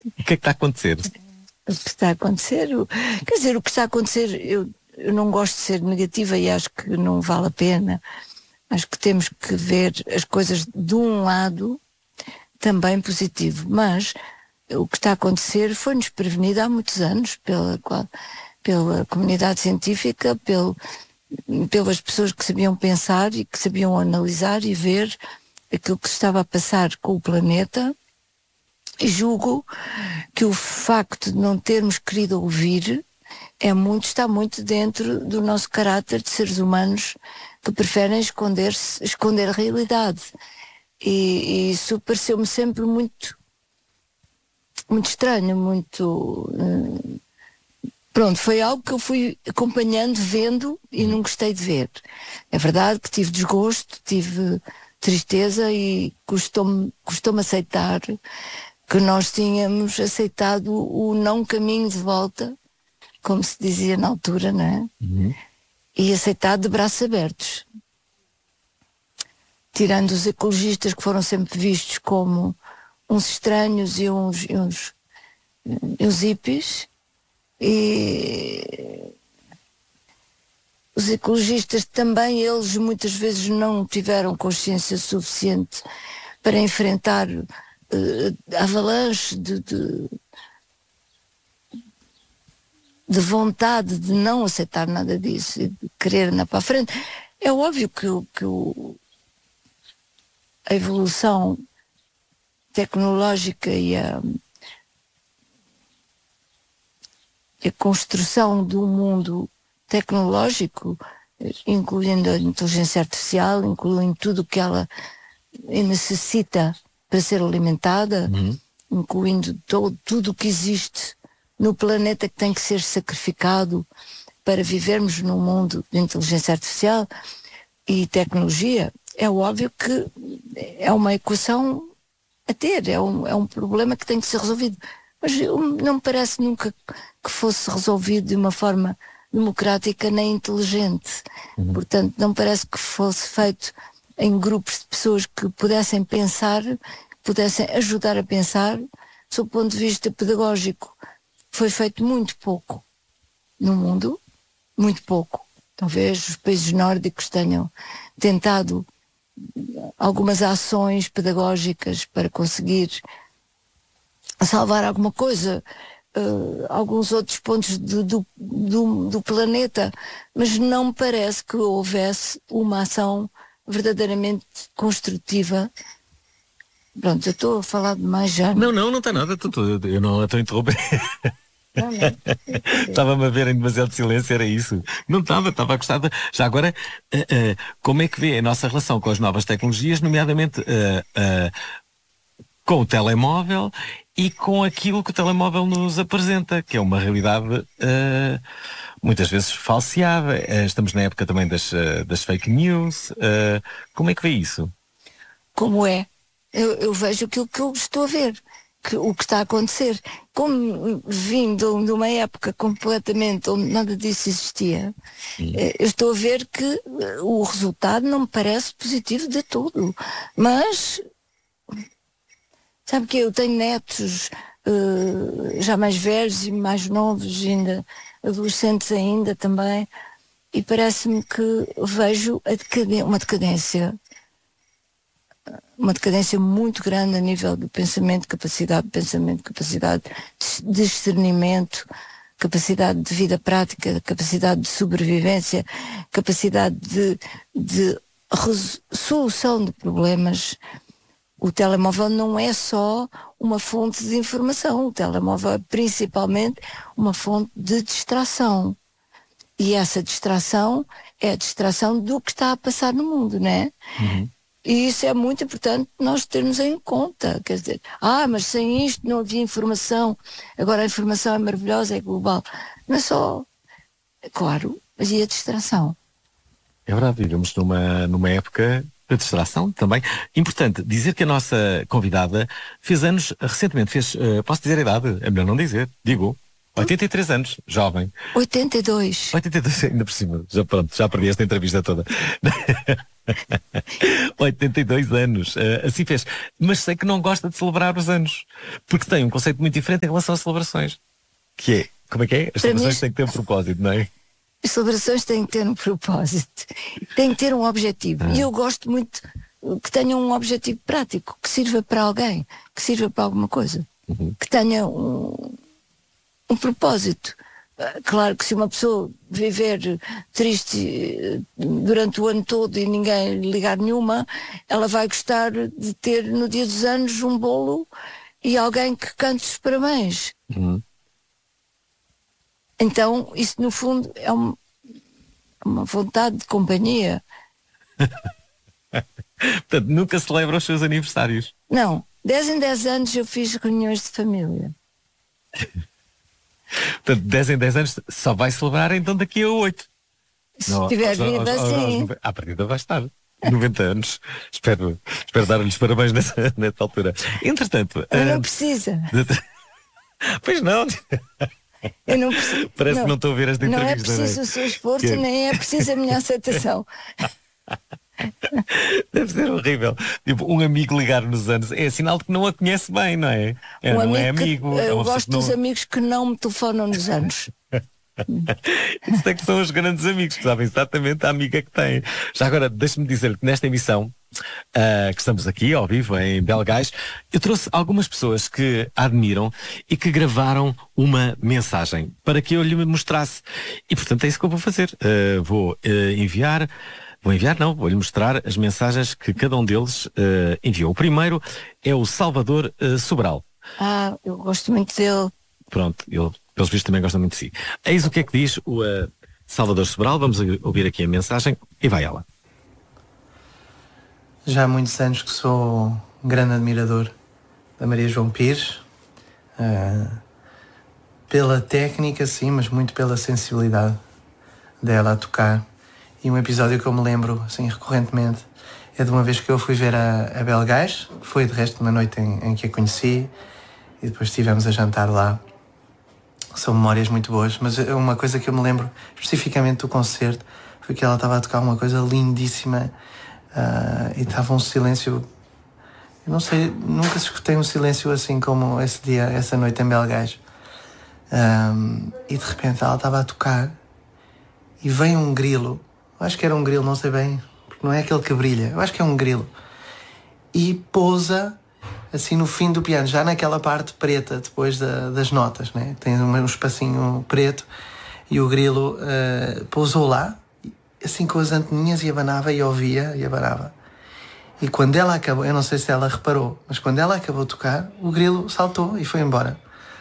O que é que está a acontecer? O que está a acontecer, quer dizer, o que está a acontecer, eu não gosto de ser negativa e acho que não vale a pena. Acho que temos que ver as coisas de um lado também positivo, mas o que está a acontecer foi-nos prevenido há muitos anos pela comunidade científica, pelas pessoas que sabiam pensar e que sabiam analisar e ver aquilo que se estava a passar com o planeta. E julgo que o facto de não termos querido ouvir está muito dentro do nosso caráter de seres humanos que preferem esconder a realidade. E isso pareceu-me sempre muito, muito estranho, muito... Pronto, foi algo que eu fui acompanhando, vendo e não gostei de ver. É verdade que tive desgosto, tive tristeza e custou-me aceitar que nós tínhamos aceitado o não caminho de volta, como se dizia na altura, não é? E aceitado de braços abertos. Tirando os ecologistas que foram sempre vistos como uns estranhos e uns hippies, e os ecologistas também, eles muitas vezes não tiveram consciência suficiente para enfrentar a avalanche de vontade de não aceitar nada disso e de querer andar para a frente. É óbvio que a evolução tecnológica e a construção do mundo tecnológico, incluindo a inteligência artificial, incluindo tudo o que ela necessita para ser alimentada, incluindo tudo o que existe no planeta que tem que ser sacrificado para vivermos num mundo de inteligência artificial e tecnologia, é óbvio que é uma equação a ter, é um problema que tem que ser resolvido. Mas não me parece nunca que fosse resolvido de uma forma democrática nem inteligente. Portanto, não parece que fosse feito em grupos de pessoas que pudessem pensar, pudessem ajudar a pensar. Sob o ponto de vista pedagógico, foi feito muito pouco no mundo, muito pouco. Talvez os países nórdicos tenham tentado algumas ações pedagógicas para conseguir salvar alguma coisa, alguns outros pontos do planeta, mas não me parece que houvesse uma ação verdadeiramente construtiva. Pronto, eu estou a falar demais já. Não está nada, eu não estou a interromper. Estava-me a ver em demasiado silêncio, era isso. Não estava a gostar. Já agora, como é que vê a nossa relação com as novas tecnologias, nomeadamente com o telemóvel e com aquilo que o telemóvel nos apresenta, que é uma realidade muitas vezes falseada. Estamos na época também das fake news. Como é que vê isso? Como é? Eu vejo aquilo que eu estou a ver, o que está a acontecer. Como vim de uma época completamente onde nada disso existia, eu estou a ver que o resultado não me parece positivo de todo. Mas, sabe que eu tenho netos já mais velhos e mais novos, ainda adolescentes ainda também, e parece-me que vejo uma decadência muito grande a nível do pensamento, capacidade de discernimento, capacidade de vida prática, capacidade de sobrevivência, capacidade de solução de problemas. O telemóvel não é só uma fonte de informação, o telemóvel é principalmente uma fonte de distração. E essa distração é a distração do que está a passar no mundo, não é? E isso é muito importante nós termos em conta. Quer dizer, mas sem isto não havia informação. Agora a informação é maravilhosa, é global. Não é só, é claro, mas e a distração? É verdade, vivemos numa época de distração também. Importante dizer que a nossa convidada fez anos recentemente. Posso dizer a idade? É melhor não dizer. Digo. 83 anos, jovem. 82. 82, ainda por cima. Já pronto, já perdi esta entrevista toda. 82 anos, assim fez. Mas sei que não gosta de celebrar os anos, porque tem um conceito muito diferente em relação às celebrações. Que é, como é que é? As celebrações têm que ter um propósito, não é? As celebrações têm que ter um propósito, têm que ter um objetivo. E eu gosto muito que tenham um objetivo prático, que sirva para alguém, que sirva para alguma coisa, que tenha um propósito. Claro que se uma pessoa viver triste durante o ano todo e ninguém lhe ligar nenhuma, ela vai gostar de ter no dia dos anos um bolo e alguém que cante os parabéns. Então isso no fundo é uma vontade de companhia. Portanto, nunca celebra os seus aniversários. Não, 10 em 10 anos eu fiz reuniões de família. Portanto, 10 em 10 anos só vai celebrar então daqui a 8. Se tiver vida, sim. À partida vai estar 90 anos. Espero dar-lhes parabéns nessa altura. Entretanto... Não precisa. Pois não. Eu não preciso. Parece que não estou a ver esta entrevista. Não é preciso o seu esforço, nem é preciso a minha aceitação. Deve ser horrível. Tipo, um amigo ligar nos anos é sinal de que não a conhece bem, não é? Não é amigo. Eu gosto dos amigos que não me telefonam nos anos. Isso é que são os grandes amigos, que sabem exatamente a amiga que têm. Já agora, deixe-me dizer que nesta emissão, que estamos aqui ao vivo em Belgais, eu trouxe algumas pessoas que a admiram e que gravaram uma mensagem para que eu lhe mostrasse. E portanto é isso que eu vou fazer. Vou-lhe mostrar as mensagens que cada um deles enviou. O primeiro é o Salvador Sobral. Eu gosto muito dele. Pronto, ele, pelos vistos, também gosta muito de si. Eis o que é que diz o Salvador Sobral. Vamos ouvir aqui a mensagem e vai ela. Já há muitos anos que sou um grande admirador da Maria João Pires. Pela técnica, sim, mas muito pela sensibilidade dela a tocar. E um episódio que eu me lembro, assim, recorrentemente, é de uma vez que eu fui ver a Belgais. Foi, de resto, uma noite em que a conheci. E depois estivemos a jantar lá. São memórias muito boas. Mas uma coisa que eu me lembro, especificamente do concerto, foi que ela estava a tocar uma coisa lindíssima. E estava um silêncio... Eu não sei, nunca escutei um silêncio assim como esse dia, essa noite em Belgais. E de repente ela estava a tocar e vem um grilo. Eu acho que era um grilo, não sei bem, porque não é aquele que brilha. Eu acho que é um grilo. E pousa assim no fim do piano, já naquela parte preta, depois das notas, né? Tem um espacinho preto e o grilo pousou lá, assim com as anteninhas, e abanava e ouvia e abanava. E quando ela acabou, eu não sei se ela reparou, mas quando ela acabou de tocar, o grilo saltou e foi embora.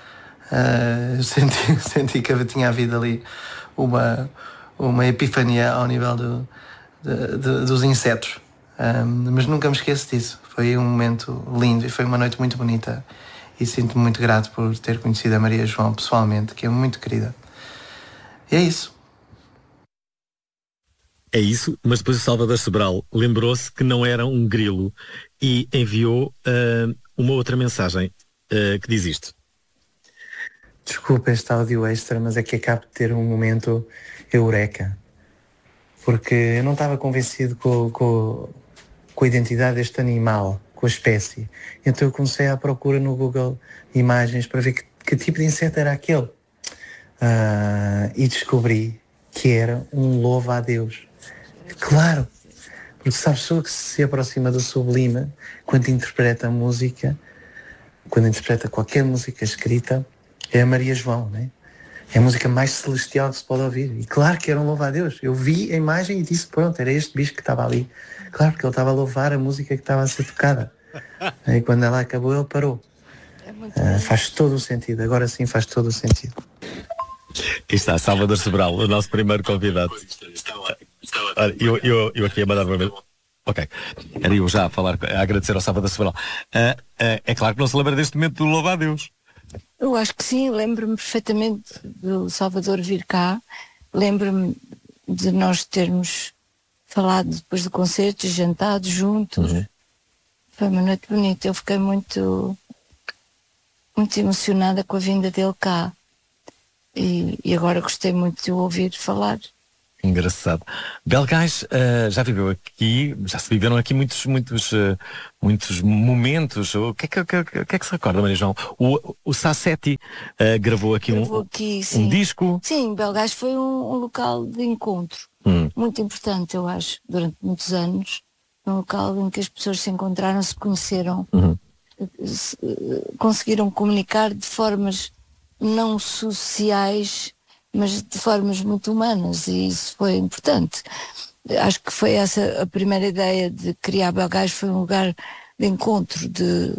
Senti que tinha havido ali uma epifania ao nível dos insetos. Mas nunca me esqueço disso. Foi um momento lindo e foi uma noite muito bonita. E sinto-me muito grato por ter conhecido a Maria João pessoalmente, que é muito querida. E é isso. É isso, mas depois o Salvador Sobral lembrou-se que não era um grilo e enviou uma outra mensagem que diz isto. Desculpa este áudio extra, mas é que acabo de ter um momento eureka. Porque eu não estava convencido com a identidade deste animal, com a espécie. Então eu comecei à procura no Google Imagens para ver que tipo de inseto era aquele. E descobri que era um louva-a-Deus. Claro, porque se a pessoa que se aproxima do sublime, quando interpreta música, quando interpreta qualquer música escrita, é a Maria João, né? É a música mais celestial que se pode ouvir. E claro que era um louva-a-Deus. Eu vi a imagem e disse, pronto, era este bicho que estava ali. Claro, porque ele estava a louvar a música que estava a ser tocada. E quando ela acabou, ele parou. Faz todo o sentido. Agora sim faz todo o sentido. Aqui está, Salvador Sobral, o nosso primeiro convidado. Olha, eu aqui a mandar uma vez. Ok. Era eu já a falar, a agradecer ao Salvador Sobral. É claro que não se lembra deste momento do louva-a-Deus. Eu acho que sim, lembro-me perfeitamente do Salvador vir cá, lembro-me de nós termos falado depois do concerto, jantado juntos. Foi uma noite bonita, eu fiquei muito emocionada com a vinda dele cá. e agora gostei muito de o ouvir falar. Engraçado. Belgais já viveu aqui, já se viveram aqui muitos momentos. O que é que se recorda, Maria João? O Sassetti gravou aqui um disco. Sim, Belgais foi um local de encontro muito importante, eu acho, durante muitos anos. Um local em que as pessoas se encontraram, se conheceram, conseguiram comunicar de formas não sociais, mas de formas muito humanas, e isso foi importante. Acho que foi essa a primeira ideia de criar Belgais, foi um lugar de encontro, de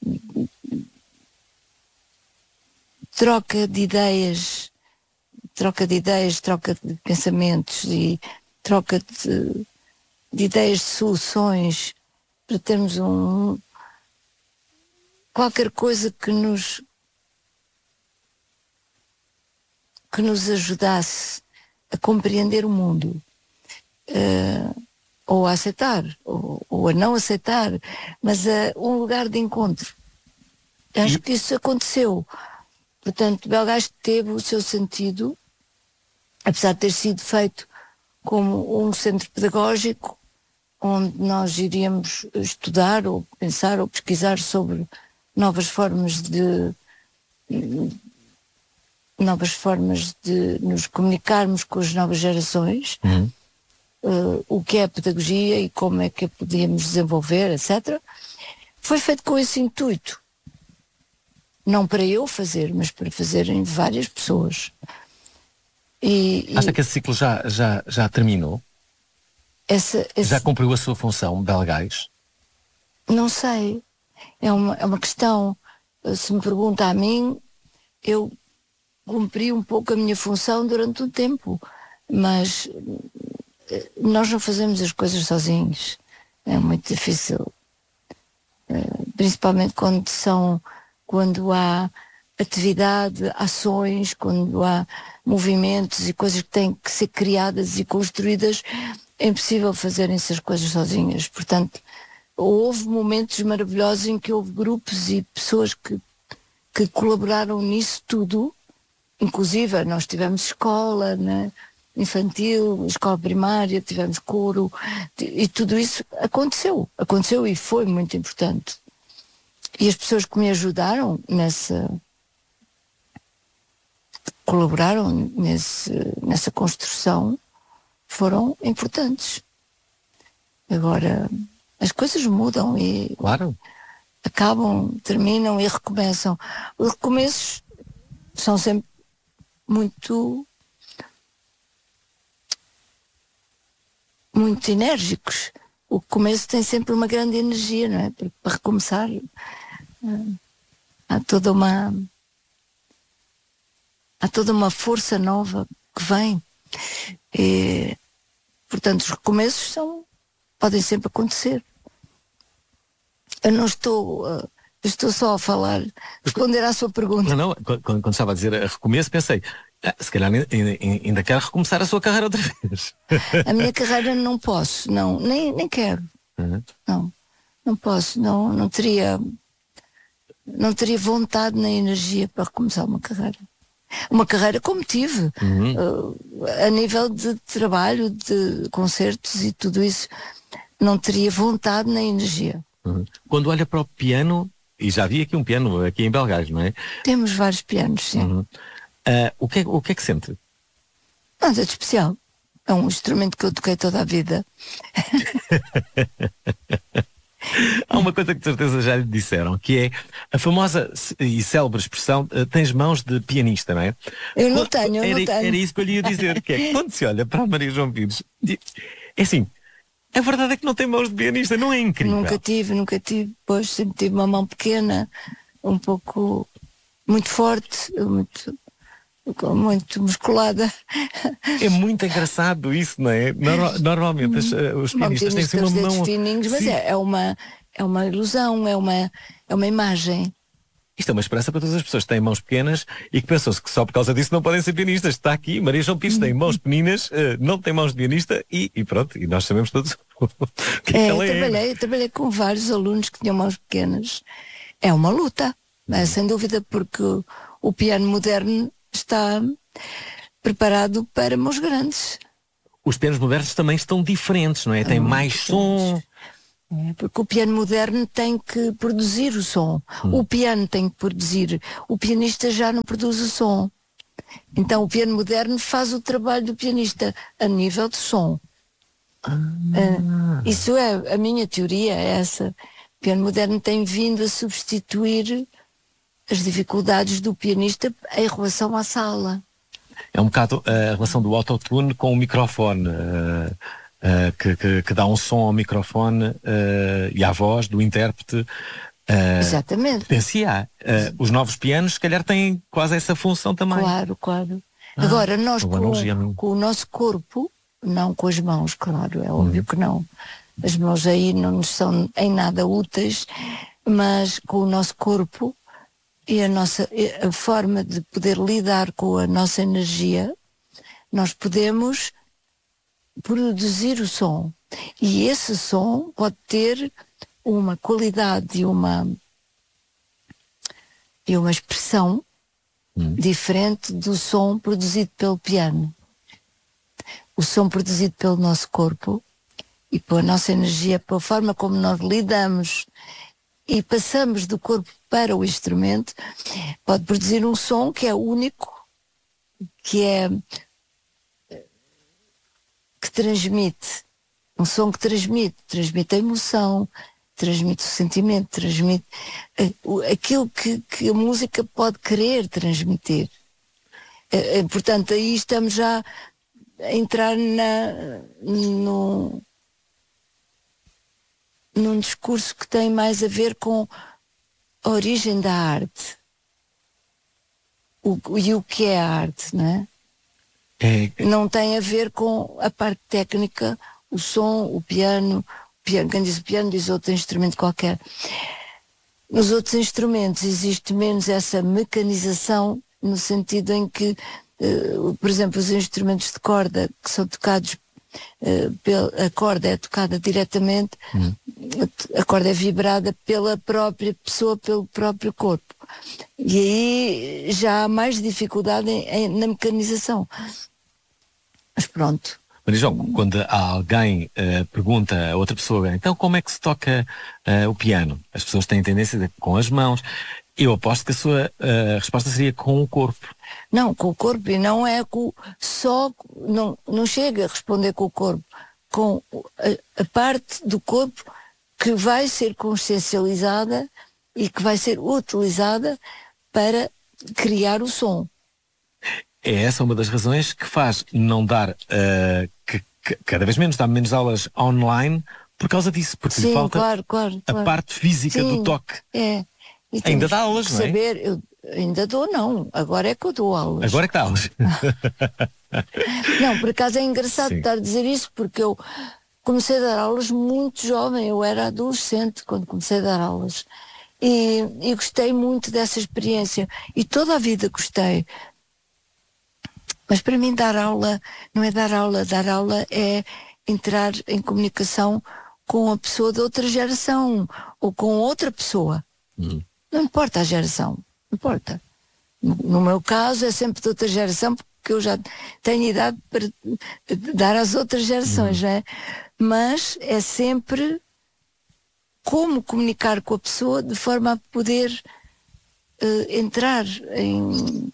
troca de ideias, troca de pensamentos e troca de ideias de soluções, para termos qualquer coisa que nos ajudasse a compreender o mundo, ou a aceitar, ou a não aceitar, mas um lugar de encontro. Acho que isso aconteceu. Portanto, Belgais teve o seu sentido, apesar de ter sido feito como um centro pedagógico, onde nós iríamos estudar, ou pensar, ou pesquisar sobre novas formas de nos comunicarmos com as novas gerações, o que é a pedagogia e como é que a podíamos desenvolver, etc. Foi feito com esse intuito. Não para eu fazer, mas para fazerem várias pessoas. Acha que esse ciclo já terminou? Já cumpriu a sua função, Belgais? Não sei. É uma questão. Se me pergunta a mim, eu cumpri um pouco a minha função durante um tempo, mas nós não fazemos as coisas sozinhos. É muito difícil, principalmente quando há atividade, ações, quando há movimentos e coisas que têm que ser criadas e construídas. É impossível fazerem essas coisas sozinhas. Portanto, houve momentos maravilhosos em que houve grupos e pessoas que colaboraram nisso tudo. Inclusive, nós tivemos escola, né, infantil, escola primária, tivemos coro, e tudo isso aconteceu e foi muito importante. E as pessoas que me ajudaram colaboraram nessa construção, foram importantes. Agora, as coisas mudam e claro, acabam, terminam e recomeçam. Os recomeços são sempre muito enérgicos. O começo tem sempre uma grande energia, não é? Porque para recomeçar há toda uma força nova que vem. E, portanto, os recomeços podem sempre acontecer. Eu não estou... Eu estou só a responder à sua pergunta. Não, quando estava a dizer recomeço, pensei, se calhar ainda quero recomeçar a sua carreira outra vez. A minha carreira não posso, não, nem quero. Não posso, não teria vontade nem energia para recomeçar uma carreira. Uma carreira como tive, a nível de trabalho, de concertos e tudo isso, não teria vontade nem energia. Quando olha para o piano, e já vi aqui um piano aqui em Belgais, não é? Temos vários pianos, sim. O que é que sente? Nada de especial. É um instrumento que eu toquei toda a vida. Há uma coisa que de certeza já lhe disseram, que é a famosa e célebre expressão, tens mãos de pianista, não é? Eu não tenho. Era isso que eu lhe ia dizer, que é quando se olha para a Maria João Pires, é assim, a verdade é que não tem mãos de pianista, não é incrível? Nunca tive, pois sempre tive uma mão pequena, um pouco, muito forte, muito musculada. É muito engraçado isso, não é? Normalmente os pianistas têm uma mão fininhos, mas é uma ilusão, é uma imagem. Isto é uma esperança para todas as pessoas que têm mãos pequenas e que pensam-se que só por causa disso não podem ser pianistas. Está aqui, Maria João Pires tem mãos pequeninas, não tem mãos de pianista e pronto, e nós sabemos todos o que é que ela é. Trabalhei com vários alunos que tinham mãos pequenas. É uma luta, sem dúvida, porque o piano moderno está preparado para mãos grandes. Os pianos modernos também estão diferentes, não é? Tem mais som. Porque o piano moderno tem que produzir o som. O piano tem que produzir. O pianista já não produz o som. Então o piano moderno faz o trabalho do pianista a nível de som. Isso é, a minha teoria é essa. O piano moderno tem vindo a substituir as dificuldades do pianista em relação à sala. É um bocado a relação do autotune com o microfone, que dá um som ao microfone e à voz do intérprete. Exatamente. Potenciar. Os novos pianos, se calhar, têm quase essa função também. Claro. Agora, nós com o nosso corpo, não com as mãos, claro, é óbvio que não. As mãos aí não nos são em nada úteis, mas com o nosso corpo e a forma de poder lidar com a nossa energia, nós podemos produzir o som. E esse som pode ter uma qualidade e uma expressão diferente do som produzido pelo piano. O som produzido pelo nosso corpo e pela nossa energia, pela forma como nós lidamos e passamos do corpo para o instrumento, pode produzir um som que é único, que transmite, um som que transmite a emoção, transmite o sentimento, transmite aquilo que a música pode querer transmitir. Portanto, aí estamos já a entrar num discurso que tem mais a ver com a origem da arte. E o que é a arte, não é? Não tem a ver com a parte técnica, o som, o piano. Quem diz o piano diz outro instrumento qualquer. Nos outros instrumentos existe menos essa mecanização, no sentido em que, por exemplo, os instrumentos de corda que são tocados, a corda é tocada diretamente, a corda é vibrada pela própria pessoa, pelo próprio corpo. E aí já há mais dificuldade na mecanização. Mas pronto. Maria João, quando alguém pergunta a outra pessoa, então como é que se toca o piano? As pessoas têm tendência de com as mãos. Eu aposto que a sua resposta seria com o corpo. Não, com o corpo, e não é não chega a responder com o corpo, com a parte do corpo que vai ser consciencializada e que vai ser utilizada para criar o som. É essa uma das razões que faz não dar, que cada vez menos dá menos aulas online por causa disso, porque lhe falta a parte física do toque. Ainda dá aulas, não é? Eu ainda dou, não. Agora é que eu dou aulas. Agora é que dá aulas. Não, por acaso é engraçado estar a dizer isso, porque eu comecei a dar aulas muito jovem. Eu era adolescente quando comecei a dar aulas. E gostei muito dessa experiência. E toda a vida gostei. Mas para mim dar aula não é dar aula é entrar em comunicação com a pessoa de outra geração ou com outra pessoa. Não importa a geração, não importa. No meu caso é sempre de outra geração, porque eu já tenho idade para dar às outras gerações, não é? Mas é sempre como comunicar com a pessoa de forma a poder entrar em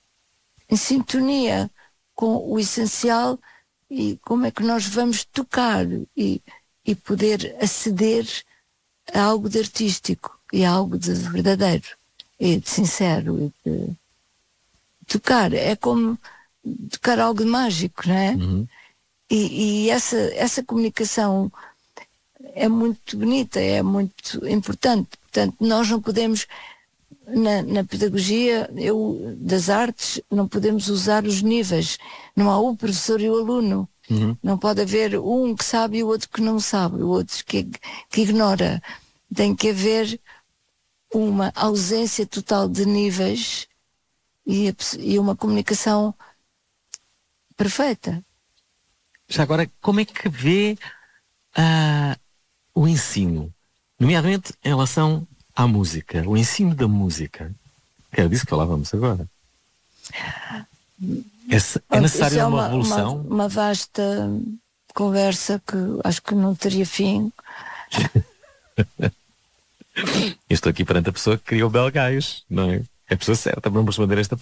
sintonia com o essencial e como é que nós vamos tocar e poder aceder a algo de artístico e a algo de verdadeiro e de sincero e de tocar. É como tocar algo de mágico, não é? E essa comunicação é muito bonita, é muito importante. Portanto, nós não podemos na pedagogia das artes não podemos usar os níveis. Não há o professor e o aluno. Não pode haver um que sabe e o outro que não sabe, o outro que ignora. Tem que haver uma ausência total de níveis e uma comunicação perfeita. Já agora, como é que vê o ensino, nomeadamente em relação à música, o ensino da música? Que era disso que falávamos agora. É necessário Isso é uma revolução? uma vasta conversa que acho que não teria fim. Eu estou aqui perante a pessoa que criou Belgaios, não é? É a pessoa certa para me responder esta